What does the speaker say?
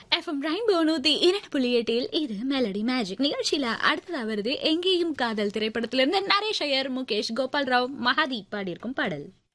FM rainbow 102.8 இது melody magic நிகழ்ச்சியில அடுத்ததா வருது எங்கேயும் காதல் திரைப்படத்திலிருந்து நரேஷ் ஐயர், முகேஷ், கோபால் ராவ், மகாதீப் பாடியிருக்கும் பாடல்.